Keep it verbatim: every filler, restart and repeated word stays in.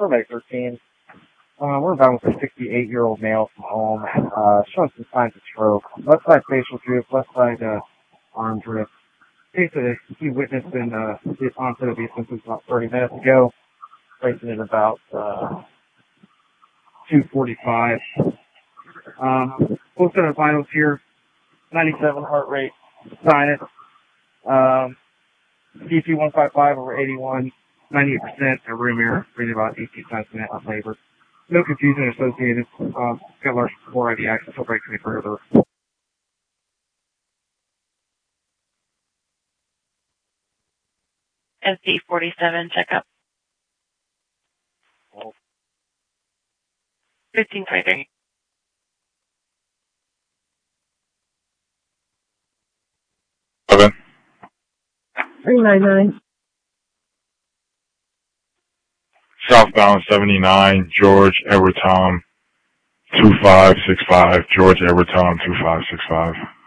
Survey thirteen. Uh, we're bound with a sixty-eight-year-old male from home, uh, showing some signs of stroke. Left side facial droop, left side, uh, arm drip. Case that he witnessed in, uh, the onset of these symptoms about thirty minutes ago, placing it about, uh, two forty-five. Um, full set of vitals here, ninety-seven heart rate, sinus, um, D P one fifty-five over eighty-one, ninety-eight percent, a room air, breathing about eighteen times a minute on labor. No confusion associated. Um, got large four I V access. He'll break any further. S D forty-seven, checkup. fifteen twenty-three. Seven. three ninety-nine. Southbound seventy-nine, George Edward Tom, two five six five, George Edward Tom, two five six five.